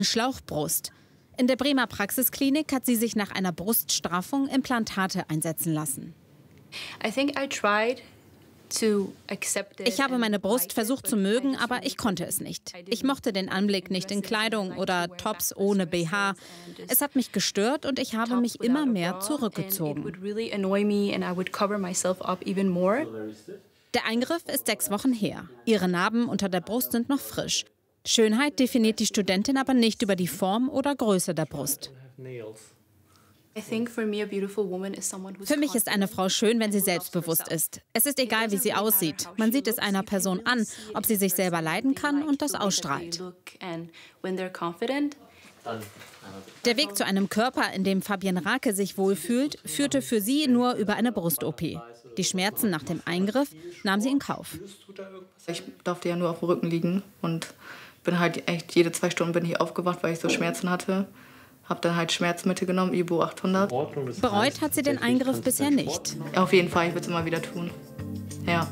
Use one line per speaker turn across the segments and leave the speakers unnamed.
Schlauchbrust. In der Bremer Praxisklinik hat sie sich nach einer Bruststraffung Implantate einsetzen lassen. Ich habe meine Brust versucht zu mögen, aber ich konnte es nicht. Ich mochte den Anblick nicht in Kleidung oder Tops ohne BH. Es hat mich gestört und ich habe mich immer mehr zurückgezogen. Der Eingriff ist 6 Wochen her. Ihre Narben unter der Brust sind noch frisch. Schönheit definiert die Studentin aber nicht über die Form oder Größe der Brust. Für mich ist eine Frau schön, wenn sie selbstbewusst ist. Es ist egal, wie sie aussieht. Man sieht es einer Person an, ob sie sich selber leiden kann und das ausstrahlt. Der Weg zu einem Körper, in dem Fabienne Rake sich wohlfühlt, führte für sie nur über eine Brust-OP. Die Schmerzen nach dem Eingriff nahm sie in Kauf.
Ich durfte ja nur auf dem Rücken liegen und bin halt echt jede 2 Stunden bin ich aufgewacht, weil ich so Schmerzen hatte. Habe dann halt Schmerzmittel genommen, Ibo 800.
Bereut hat sie den Eingriff bisher nicht.
Ja, auf jeden Fall, ich würde es immer wieder tun. Ja.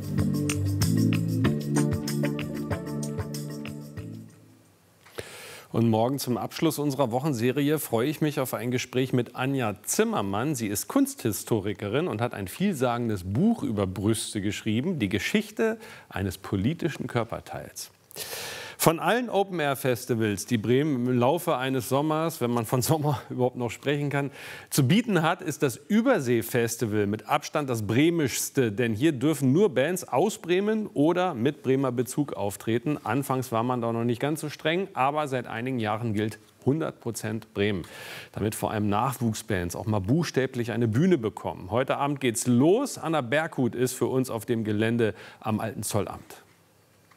Und morgen zum Abschluss unserer Wochenserie freue ich mich auf ein Gespräch mit Anja Zimmermann. Sie ist Kunsthistorikerin und hat ein vielsagendes Buch über Brüste geschrieben, die Geschichte eines politischen Körperteils. Von allen Open-Air-Festivals, die Bremen im Laufe eines Sommers, wenn man von Sommer überhaupt noch sprechen kann, zu bieten hat, ist das Übersee-Festival mit Abstand das bremischste. Denn hier dürfen nur Bands aus Bremen oder mit Bremer Bezug auftreten. Anfangs war man da noch nicht ganz so streng, aber seit einigen Jahren gilt 100% Bremen. Damit vor allem Nachwuchsbands auch mal buchstäblich eine Bühne bekommen. Heute Abend geht's los. Anna Berghut ist für uns auf dem Gelände am Alten Zollamt.